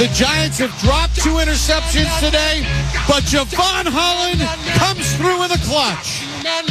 The Giants have dropped 2 interceptions today, but Javon Holland comes through in the clutch.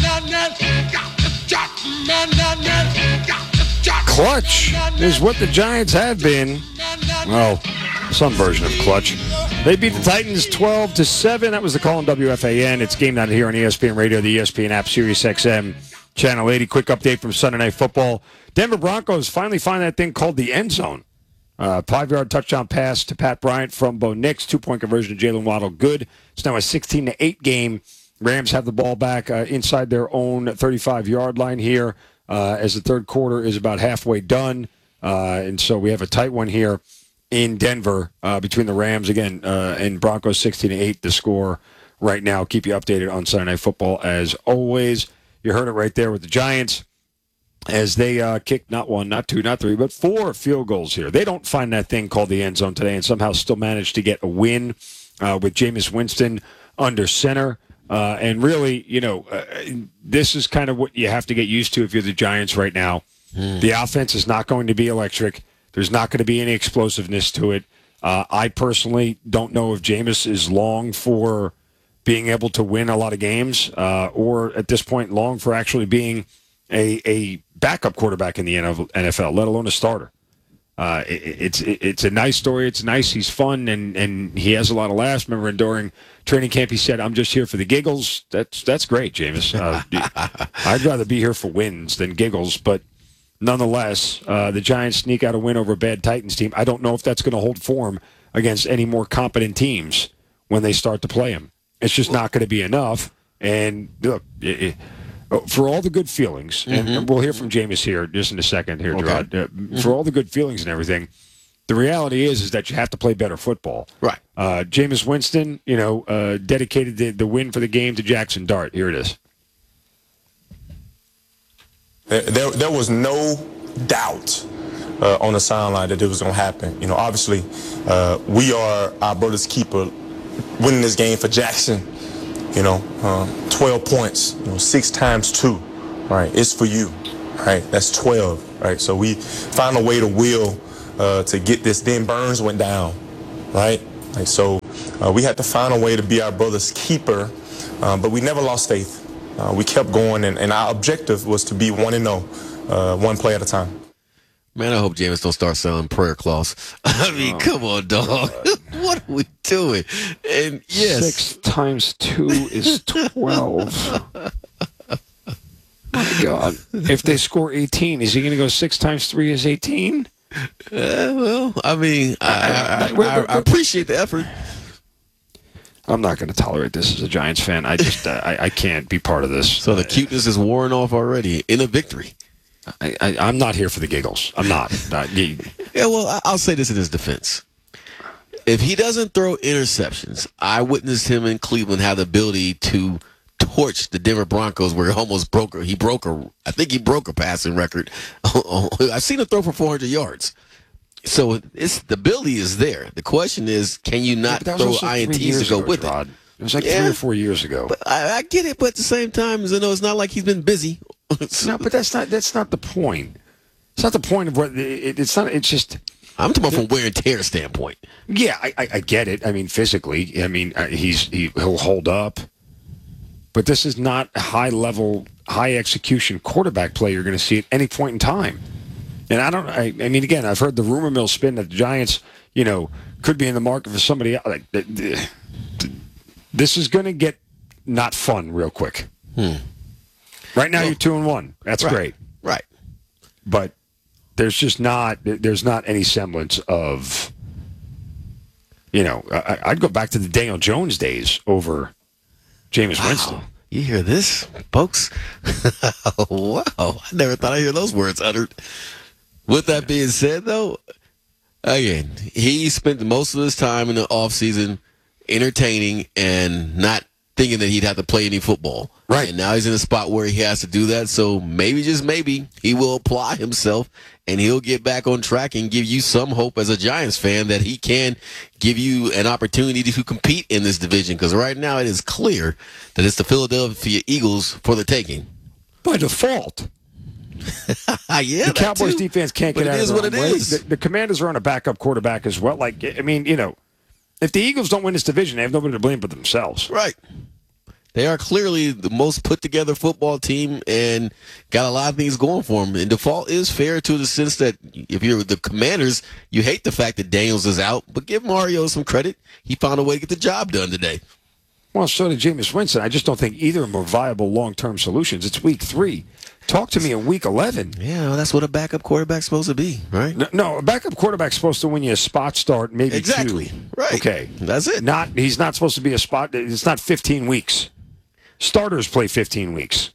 Clutch is what the Giants have been. Well, some version of clutch. They beat the Titans 12-7. That was the call on WFAN. It's Game Night here on ESPN Radio, the ESPN app, Sirius XM, Channel 80. Quick update from Sunday Night Football. Denver Broncos finally find that thing called the end zone. 5-yard touchdown pass to Pat Bryant from Bo Nix. 2-point conversion to Jalen Waddle. Good. It's now a 16-8 game. Rams have the ball back inside their own 35-yard line here as the third quarter is about halfway done. And so we have a tight one here in Denver between the Rams, again, and Broncos 16-8, the score right now. Keep you updated on Sunday Night Football as always. You heard it right there with the Giants as they kicked not 1, not 2, not 3, but 4 field goals here. They don't find that thing called the end zone today and somehow still manage to get a win with Jameis Winston under center. And really, this is kind of what you have to get used to if you're the Giants right now. The offense is not going to be electric. There's not going to be any explosiveness to it. I personally don't know if Jameis is long for being able to win a lot of games or at this point long for actually being a backup quarterback in the NFL, let alone a starter. It's a nice story. It's nice. He's fun, and he has a lot of laughs. Remember, during training camp, he said, "I'm just here for the giggles." That's great, Jameis. I'd rather be here for wins than giggles, but nonetheless, the Giants sneak out a win over a bad Titans team. I don't know if that's going to hold form against any more competent teams when they start to play them. It's just not going to be enough. And look, for all the good feelings, and we'll hear from Jameis here just in a second here, Gerard. For all the good feelings and everything, the reality is that you have to play better football. Right. Jameis Winston, dedicated the win for the game to Jackson Dart. Here it is. There was no doubt on the sideline that it was going to happen. Obviously, we are our brother's keeper, winning this game for Jackson. 12 points, 6 times 2, right? It's for you, right? That's 12, right? So we found a way to will to get this. Then Burns went down, right? So we had to find a way to be our brother's keeper, but we never lost faith. We kept going, and our objective was to be 1-0, one play at a time. Man, I hope Jameis don't start selling prayer cloths. I mean, come on, dog. What are we doing? And yes, 6 times 2 is 12. My God. If they score 18, is he going to go 6 times 3 is 18? Well, I mean, I appreciate the effort. I'm not going to tolerate this as a Giants fan. I just I can't be part of this. So the cuteness is wearing off already in a victory. I'm not here for the giggles. I'm not. Yeah, well, I'll say this in his defense. If he doesn't throw interceptions, I witnessed him in Cleveland have the ability to torch the Denver Broncos where he almost broke I think he broke a passing record. I've seen him throw for 400 yards. So the ability is there. The question is, can you not throw INTs to go with it? It was like 3 or 4 years ago. But I get it, but at the same time, it's not like he's been busy. No, but that's not the point. It's not the point of what it's not. It's just. I'm talking about from wear and tear standpoint. Yeah, I get it. I mean, physically, I mean, he'll hold up, but this is not a high-level, high-execution quarterback play you're going to see at any point in time. And I mean, again, I've heard the rumor mill spin that the Giants, could be in the market for somebody else. This is going to get not fun real quick. Right now, you're 2-1. That's great. Right. But there's not any semblance of, I'd go back to the Daniel Jones days over Jameis Winston. You hear this, folks? Wow. I never thought I'd hear those words uttered. With that being said, though, again, he spent most of his time in the offseason entertaining and not thinking that he'd have to play any football. Right. And now he's in a spot where he has to do that. So maybe, just maybe, he will apply himself and he'll get back on track and give you some hope as a Giants fan that he can give you an opportunity to compete in this division. Because right now it is clear that it's the Philadelphia Eagles for the taking. By default. Yeah, the Cowboys too. defense can't But get it out is of what their it own way. is. The Commanders are on a backup quarterback as well. Like, I mean, if the Eagles don't win this division, they have nobody to blame but themselves. Right. They are clearly the most put-together football team and got a lot of things going for them. And default is fair to the sense that if you're the Commanders, you hate the fact that Daniels is out, but give Mario some credit. He found a way to get the job done today. Well, so did Jameis Winston. I just don't think either of them are viable long-term solutions. It's week 3. Talk to me in week 11. Yeah, well, that's what a backup quarterback's supposed to be, right? No, a backup quarterback's supposed to win you a spot start, maybe Exactly. 2. Right. Okay. That's it. He's not supposed to be a spot. It's not 15 weeks. Starters play 15 weeks.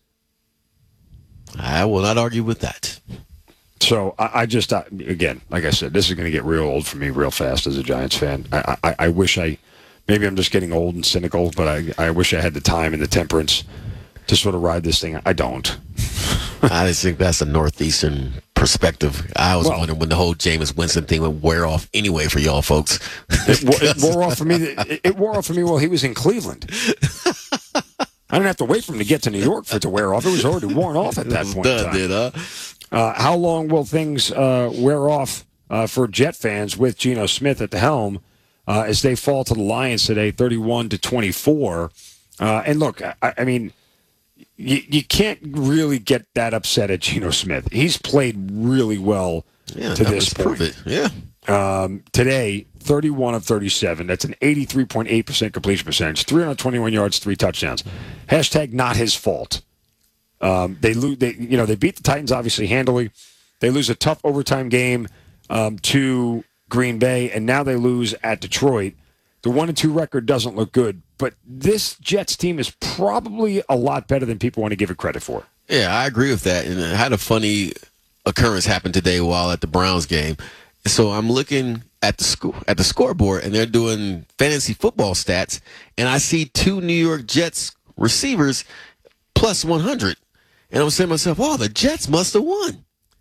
I will not argue with that. So I just, again, like I said, this is going to get real old for me real fast as a Giants fan. I wish maybe I'm just getting old and cynical, but I wish I had the time and the temperance to sort of ride this thing. I don't. I just think that's a Northeastern perspective. I was wondering when the whole Jameis Winston thing would wear off anyway for y'all folks. It wore off for me. It wore off for me while he was in Cleveland. I didn't have to wait for him to get to New York for it to wear off. It was already worn off at that point. Done, How long will things wear off for Jet fans with Geno Smith at the helm as they fall to the Lions today, 31-24? And look, I mean, you can't really get that upset at Geno Smith. He's played really well to this point. Prove it. Yeah. Today, 31 of 37. That's an 83.8% completion percentage. 321 yards, 3 touchdowns. Hashtag not his fault. They beat the Titans obviously handily. They lose a tough overtime game to Green Bay, and now they lose at Detroit. The 1-2 record doesn't look good, but this Jets team is probably a lot better than people want to give it credit for. Yeah, I agree with that. And I had a funny occurrence happen today while at the Browns game. So I'm looking at the scoreboard, and they're doing fantasy football stats, and I see 2 New York Jets receivers plus 100. And I'm saying to myself, wow, the Jets must have won.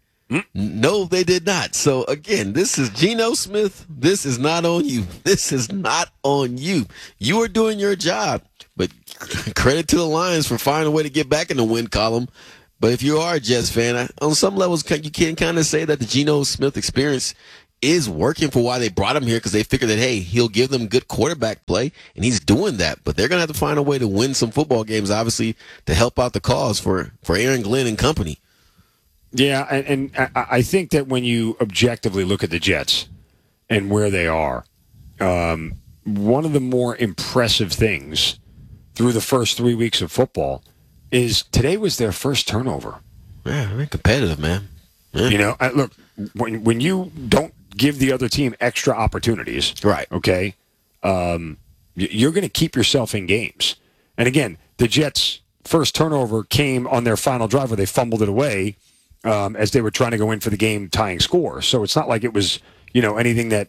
No, they did not. So, again, this is Geno Smith. This is not on you. This is not on you. You are doing your job. But credit to the Lions for finding a way to get back in the win column. But if you are a Jets fan, on some levels, you can kind of say that the Geno Smith experience is working for why they brought him here, because they figured that, hey, he'll give them good quarterback play, and he's doing that. But they're going to have to find a way to win some football games, obviously, to help out the cause for Aaron Glenn and company. Yeah, and I think that when you objectively look at the Jets and where they are, one of the more impressive things through the first 3 weeks of football is today was their first turnover. Yeah, they're competitive, man. Yeah. Look, when you don't give the other team extra opportunities, right? Okay, you're going to keep yourself in games. And again, the Jets' first turnover came on their final drive where they fumbled it away as they were trying to go in for the game-tying score. So it's not like it was anything that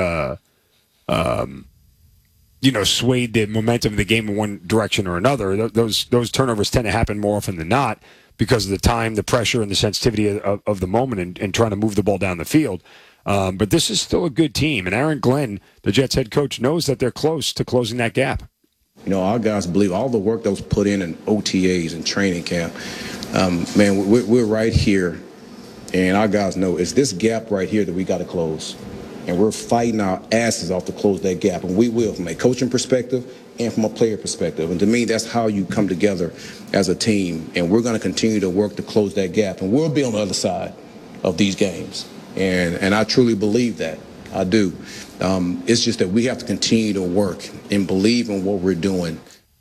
swayed the momentum of the game in one direction or another. Those turnovers tend to happen more often than not because of the time, the pressure, and the sensitivity of the moment and trying to move the ball down the field. But this is still a good team. And Aaron Glenn, the Jets head coach, knows that they're close to closing that gap. Our guys believe all the work that was put in OTAs and training camp. Man, we're right here. And our guys know it's this gap right here that we got to close. And we're fighting our asses off to close that gap. And we will, from a coaching perspective and from a player perspective. And to me, that's how you come together as a team. And we're going to continue to work to close that gap. And we'll be on the other side of these games. And I truly believe that. I do. It's just that we have to continue to work and believe in what we're doing.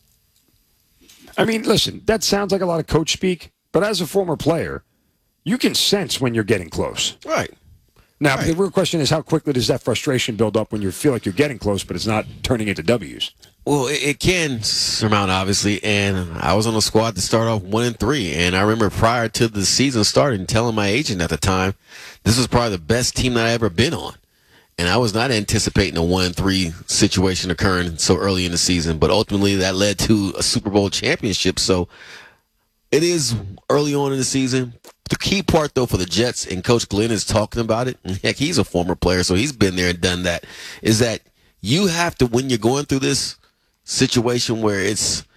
I mean, listen, that sounds like a lot of coach speak. But as a former player, you can sense when you're getting close. Right. Now, the real question is how quickly does that frustration build up when you feel like you're getting close, but it's not turning into W's? Well, it can surmount, obviously, and I was on a squad to start off 1-3, and I remember prior to the season starting telling my agent at the time, this was probably the best team that I ever been on. And I was not anticipating a 1-3 situation occurring so early in the season, but ultimately that led to a Super Bowl championship. So it is early on in the season. The key part, though, for the Jets, and Coach Glenn is talking about it, and heck, he's a former player, so he's been there and done that, is that you have to, when you're going through this situation where it's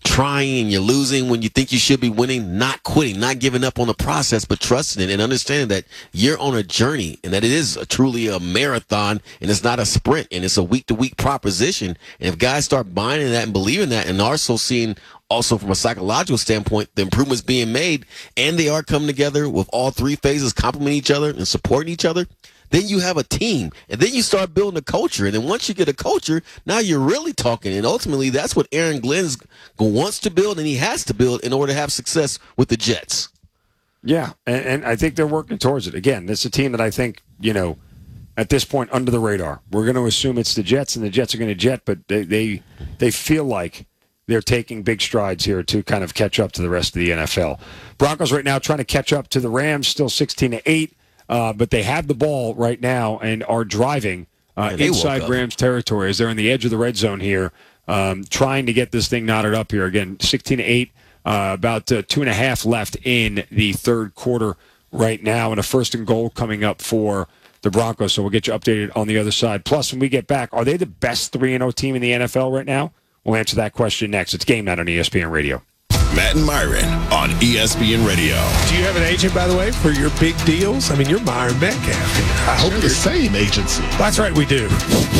trying and you're losing when you think you should be winning, not quitting, not giving up on the process, but trusting it and understanding that you're on a journey and that it is truly a marathon and it's not a sprint and it's a week-to-week proposition. And if guys start buying in that and believing that and also seeing also from a psychological standpoint the improvements being made and they are coming together with all three phases complementing each other and supporting each other, then you have a team, and then you start building a culture. And then once you get a culture, now you're really talking. And ultimately, that's what Aaron Glenn wants to build, and he has to build in order to have success with the Jets. Yeah, and I think they're working towards it. Again, this is a team that I think, at this point, under the radar. We're going to assume it's the Jets, and the Jets are going to jet, but they feel like they're taking big strides here to kind of catch up to the rest of the NFL. Broncos right now trying to catch up to the Rams, still 16-8. But they have the ball right now and are driving inside Rams territory as they're on the edge of the red zone here, trying to get this thing knotted up here. Again, 16-8, about 2.5 left in the third quarter right now, and a first and goal coming up for the Broncos. So we'll get you updated on the other side. Plus, when we get back, are they the best 3-0 team in the NFL right now? We'll answer that question next. It's Game Night on ESPN Radio. Matt and Myron on ESPN Radio. Do you have an agent, by the way, for your big deals? I mean, you're Myron Metcalf. I hope the same agency. That's right, we do.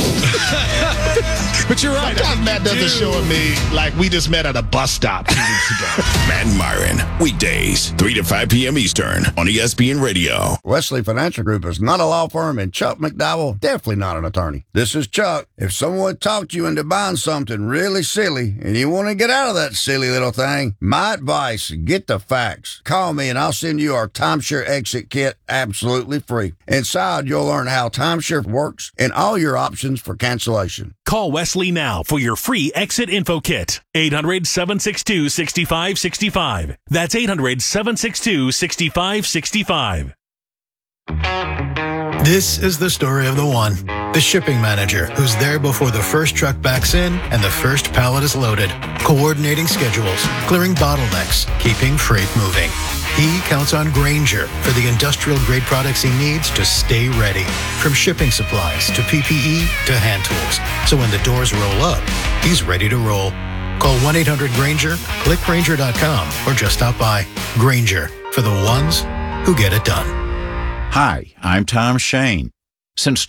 But you're right. Sometimes Matt doesn't show me like we just met at a bus stop 2 weeks ago. Matt and Myron, weekdays, 3 to 5 p.m. Eastern on ESPN Radio. Wesley Financial Group is not a law firm, and Chuck McDowell, definitely not an attorney. This is Chuck. If someone talked you into buying something really silly and you want to get out of that silly little thing, my advice, get the facts. Call me and I'll send you our timeshare exit kit absolutely free. Inside, you'll learn how timeshare works and all your options for cancellation. Call Wesley now for your free exit info kit. 800-762-6565. That's 800-762-6565. This is the story of the one. The shipping manager who's there before the first truck backs in and the first pallet is loaded, coordinating schedules, clearing bottlenecks, keeping freight moving. He counts on Grainger for the industrial-grade products he needs to stay ready, from shipping supplies to PPE to hand tools. So when the doors roll up, he's ready to roll. Call 1-800-GRAINGER, click Grainger.com, or just stop by. Grainger, for the ones who get it done. Hi, I'm Tom Shane. Since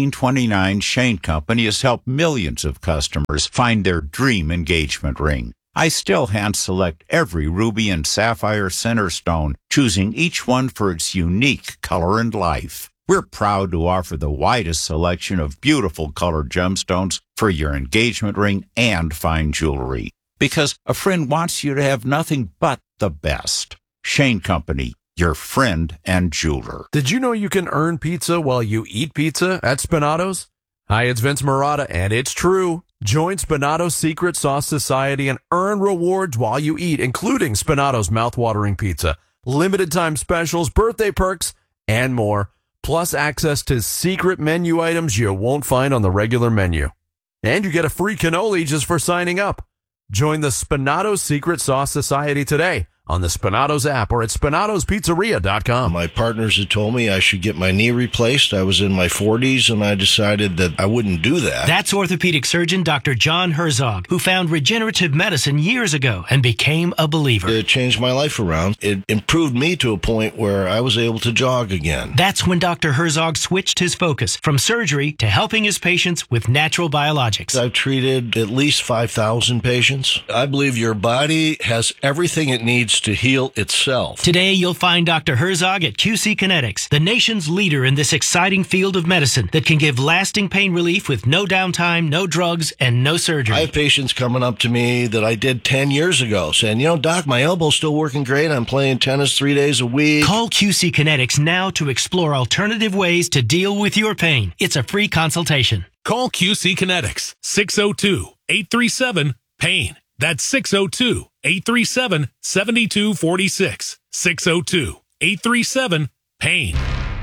1929, Shane Company has helped millions of customers find their dream engagement ring. I still hand-select every ruby and sapphire center stone, choosing each one for its unique color and life. We're proud to offer the widest selection of beautiful colored gemstones for your engagement ring and fine jewelry. Because a friend wants you to have nothing but the best. Shane Company, your friend and jeweler. Did you know you can earn pizza while you eat pizza at Spinato's? Hi, it's Vince Marotta, and it's true. Join Spinato's Secret Sauce Society and earn rewards while you eat, including Spinato's mouthwatering pizza, limited time specials, birthday perks, and more, plus access to secret menu items you won't find on the regular menu. And you get a free cannoli just for signing up. Join the Spinato's Secret Sauce Society today on the Spinato's app or at Spinato'sPizzeria.com. My partners had told me I should get my knee replaced. I was in my 40s, and I decided that I wouldn't do that. That's orthopedic surgeon Dr. John Herzog, who found regenerative medicine years ago and became a believer. It changed my life around. It improved me to a point where I was able to jog again. That's when Dr. Herzog switched his focus from surgery to helping his patients with natural biologics. I've treated at least 5,000 patients. I believe your body has everything it needs to heal itself. Today, you'll find Dr. Herzog at QC Kinetics, the nation's leader in this exciting field of medicine that can give lasting pain relief with no downtime, no drugs, and no surgery. I have patients coming up to me that I did 10 years ago saying, Doc, my elbow's still working great. I'm playing tennis 3 days a week. Call QC Kinetics now to explore alternative ways to deal with your pain. It's a free consultation. Call QC Kinetics, 602-837-PAIN. That's 602-837-7246. 602-837-PAIN.